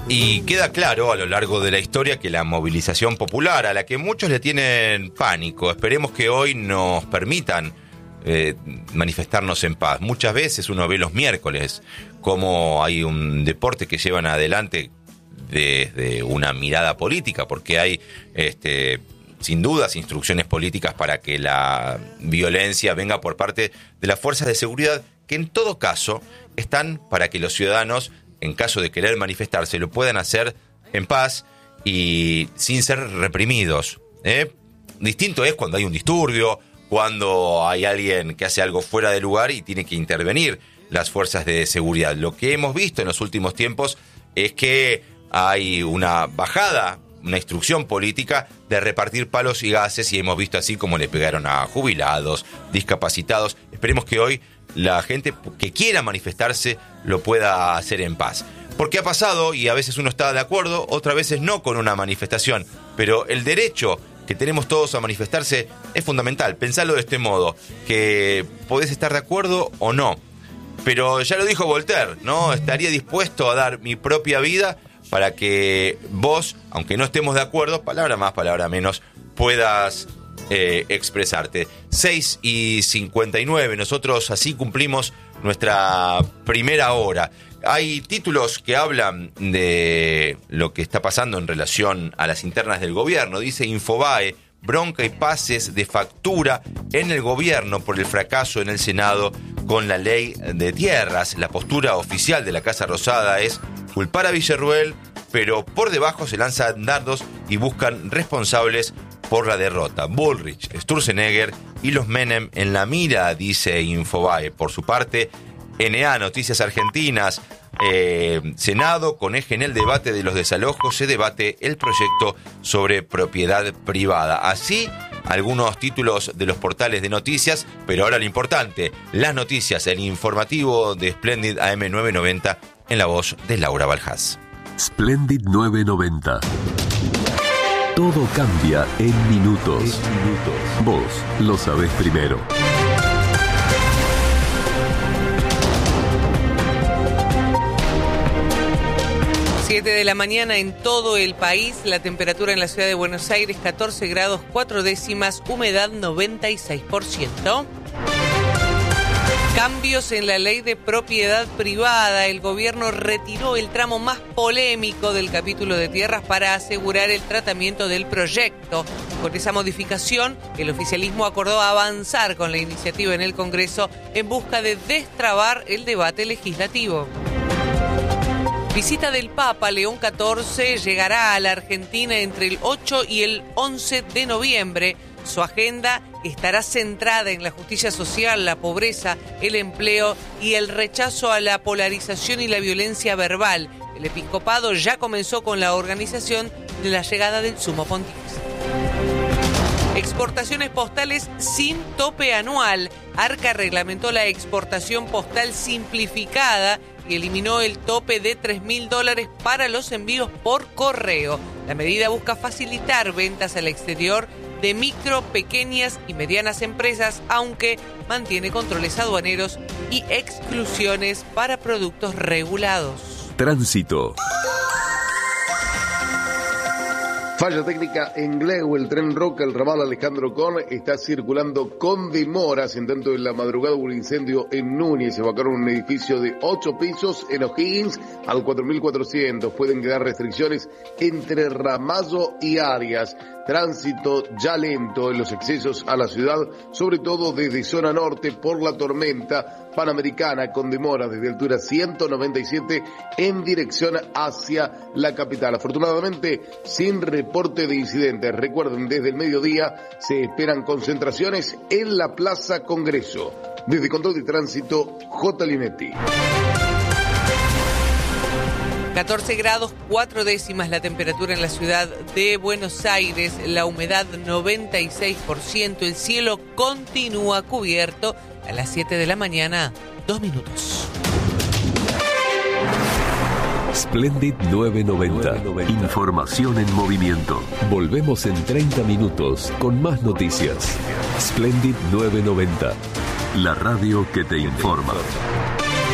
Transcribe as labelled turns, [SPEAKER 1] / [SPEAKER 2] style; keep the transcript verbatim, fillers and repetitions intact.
[SPEAKER 1] Y queda claro a lo largo de la historia que la movilización popular, a la que muchos le tienen pánico, esperemos que hoy nos permitan eh, manifestarnos en paz. Muchas veces uno ve los miércoles como hay un deporte que llevan adelante desde una mirada política, porque hay este, sin dudas instrucciones políticas para que la violencia venga por parte de las fuerzas de seguridad, que en todo caso están para que los ciudadanos, en caso de querer manifestarse, lo puedan hacer en paz y sin ser reprimidos, ¿eh? Distinto es cuando hay un disturbio, cuando hay alguien que hace algo fuera de lugar y tiene que intervenir las fuerzas de seguridad. Lo que hemos visto en los últimos tiempos es que hay una bajada, una instrucción política de repartir palos y gases, y hemos visto así como le pegaron a jubilados, discapacitados. Esperemos que hoy la gente que quiera manifestarse lo pueda hacer en paz. Porque ha pasado, y a veces uno está de acuerdo, otras veces no con una manifestación, pero el derecho que tenemos todos a manifestarse es fundamental. Pensalo de este modo, que podés estar de acuerdo o no, pero ya lo dijo Voltaire, ¿no? Estaría dispuesto a dar mi propia vida para que vos, aunque no estemos de acuerdo, palabra más, palabra menos, puedas eh, expresarte. seis y cincuenta y nueve, nosotros así cumplimos nuestra primera hora. Hay títulos que hablan de lo que está pasando en relación a las internas del gobierno. Dice Infobae, bronca y pases de factura en el gobierno por el fracaso en el Senado con la ley de tierras. La postura oficial de la Casa Rosada es culpar a Villarruel, pero por debajo se lanzan dardos y buscan responsables por la derrota. Bullrich, Sturzenegger y los Menem en la mira, dice Infobae. Por su parte, N A Noticias Argentinas, eh, Senado con eje en el debate de los desalojos, se debate el proyecto sobre propiedad privada. Así, algunos títulos de los portales de noticias, pero ahora lo importante, las noticias, el informativo de Splendid A M novecientos noventa en la voz de Laura Baljás.
[SPEAKER 2] Splendid novecientos noventa. Todo cambia en minutos. En minutos. Vos lo sabés primero.
[SPEAKER 3] siete de la mañana en todo el país, la temperatura en la ciudad de Buenos Aires catorce grados cuatro décimas, humedad noventa y seis por ciento. Cambios en la ley de propiedad privada. El gobierno retiró el tramo más polémico del capítulo de tierras para asegurar el tratamiento del proyecto. Con esa modificación, el oficialismo acordó avanzar con la iniciativa en el Congreso en busca de destrabar el debate legislativo. Visita del Papa León catorce llegará a la Argentina entre el ocho y el once de noviembre. Su agenda estará centrada en la justicia social, la pobreza, el empleo y el rechazo a la polarización y la violencia verbal. El episcopado ya comenzó con la organización de la llegada del Sumo Pontífice. Exportaciones postales sin tope anual. Arca reglamentó la exportación postal simplificada y eliminó el tope de tres mil dólares para los envíos por correo. La medida busca facilitar ventas al exterior de micro, pequeñas y medianas empresas, aunque mantiene controles aduaneros y exclusiones para productos regulados.
[SPEAKER 2] Tránsito.
[SPEAKER 4] Falla técnica en Gleu, el tren Roca, el ramal Alejandro Con, está circulando con demoras. En tanto, en la madrugada hubo un incendio en Núñez, evacuaron un edificio de ocho pisos en O'Higgins al cuatro mil cuatrocientos. Pueden quedar restricciones entre Ramallo y Arias. Tránsito ya lento en los accesos a la ciudad, sobre todo desde zona norte por la tormenta panamericana, con demora desde altura ciento noventa y siete en dirección hacia la capital. Afortunadamente, sin reporte de incidentes. Recuerden, desde el mediodía se esperan concentraciones en la Plaza Congreso. Desde Control de Tránsito, J. Linetti.
[SPEAKER 3] catorce grados cuatro décimas la temperatura en la ciudad de Buenos Aires, la humedad noventa y seis por ciento, el cielo continúa cubierto. A las siete de la mañana, dos minutos.
[SPEAKER 2] Splendid novecientos noventa. Información en movimiento. Volvemos en treinta minutos con más noticias. Splendid novecientos noventa. La radio que te informa.